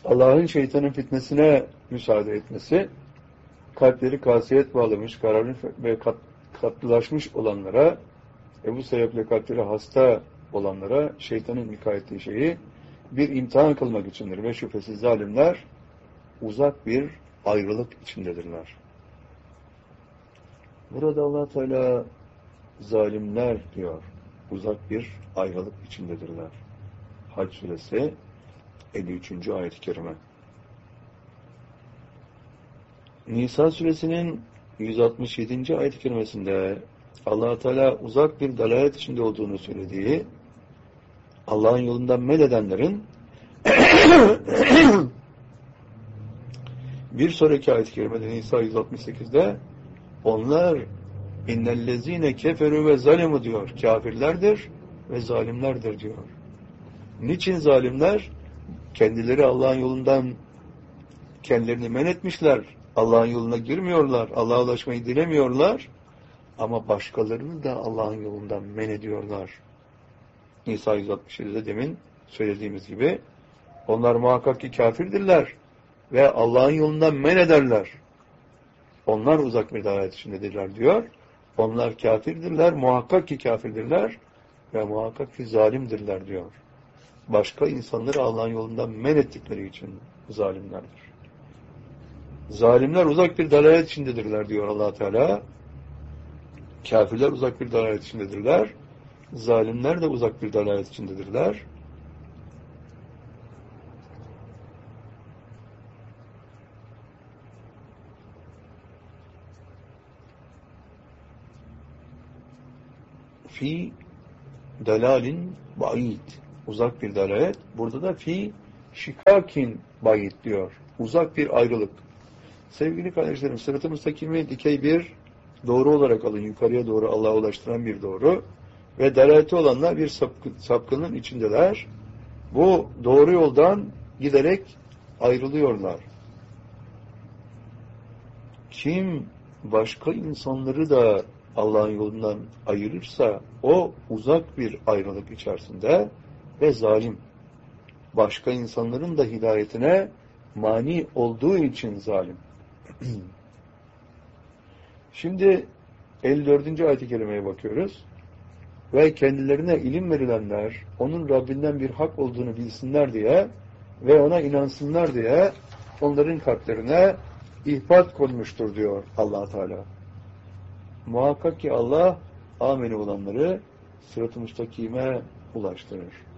Allah'ın şeytanın fitnesine müsaade etmesi, kalpleri kasiyet bağlamış, kararlı ve katılaşmış olanlara, bu sebeple kalpleri hasta olanlara şeytanın ilka ettiği şeyi bir imtihan kılmak içindir. Ve şüphesiz zalimler uzak bir ayrılık içindedirler. Burada Allah Teala zalimler diyor, uzak bir ayrılık içindedirler. Hac suresi 53. ayet-i kerime. Nisa suresinin 167. ayet-i kerimesinde Allah Teala uzak bir dalalet içinde olduğunu söylediği, Allah'ın yolundan men edenlerin bir sonraki ayet-i kerimede Nisa 168'de onlar innellezine keferu ve zalimu diyor. Kafirlerdir ve zalimlerdir diyor. Niçin zalimler? Kendileri Allah'ın yolundan kendilerini men etmişler. Allah'ın yoluna girmiyorlar. Allah'a ulaşmayı dilemiyorlar. Ama başkalarını da Allah'ın yolundan men ediyorlar. Nisa 167'de demin söylediğimiz gibi onlar muhakkak ki kafirdirler ve Allah'ın yolundan men ederler. Onlar uzak bir dalalet içindedirler diyor. Onlar kafirdirler, muhakkak ki kafirdirler ve muhakkak ki zalimdirler diyor. Başka insanları Allah'ın yolundan men ettikleri için zalimlerdir. Zalimler uzak bir dalalet içindedirler diyor Allah Teala. Kafirler uzak bir dalalet içindedirler. Zalimler de uzak bir dalalet içindedirler. Fi dalalin ba'id. Uzak bir dalalet. Burada da fi şikakin ba'id diyor. Uzak bir ayrılık. Sevgili kardeşlerim, sırat-ı müstakimi dikey bir doğru olarak alın. Yukarıya doğru Allah'a ulaştıran bir doğru. Ve dalaleti olanlar bir sapkının içindeler. Bu doğru yoldan giderek ayrılıyorlar. Kim başka insanları da Allah'ın yolundan ayırırsa o uzak bir ayrılık içerisinde ve zalim. Başka insanların da hidayetine mani olduğu için zalim. Şimdi 54. ayet-i kerimeye bakıyoruz. Ve kendilerine ilim verilenler onun Rabbinden bir hak olduğunu bilsinler diye ve ona inansınlar diye onların kalplerine ihbat konmuştur diyor Allah Teala. Muhakkak ki Allah ameli olanları sırat-ı müstakime ulaştırır.